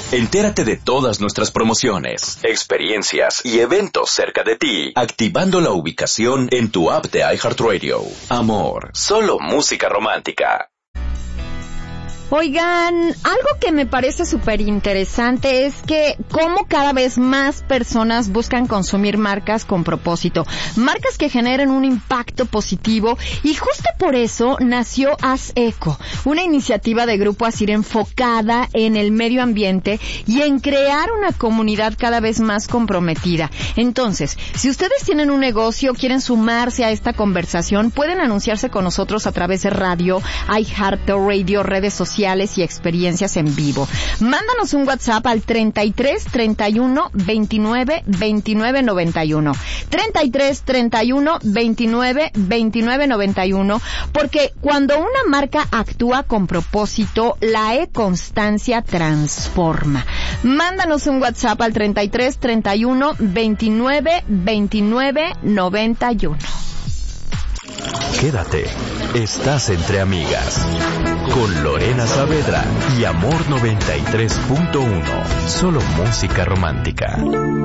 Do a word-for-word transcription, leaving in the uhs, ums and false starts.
Entérate de todas nuestras promociones, experiencias y eventos cerca de ti, activando la ubicación en tu app de iHeartRadio. Amor, solo música romántica. Oigan, algo que me parece súper interesante es que cómo cada vez más personas buscan consumir marcas con propósito, marcas que generen un impacto positivo, y justo por eso nació Haz Eco, una iniciativa de Grupo Asir enfocada en el medio ambiente y en crear una comunidad cada vez más comprometida. Entonces, si ustedes tienen un negocio, quieren sumarse a esta conversación, pueden anunciarse con nosotros a través de radio, iHeartRadio, redes sociales y experiencias en vivo. Mándanos un WhatsApp al treinta y tres, treinta y uno, veintinueve, veintinueve, noventa y uno. treinta y tres, treinta y uno, veintinueve, veintinueve, noventa y uno, porque cuando una marca actúa con propósito, la e-constancia transforma. Mándanos un WhatsApp al treinta y tres, treinta y uno, veintinueve, veintinueve, noventa y uno. Quédate, estás entre amigas, con Lorena Saavedra y Amor noventa y tres punto uno, solo música romántica.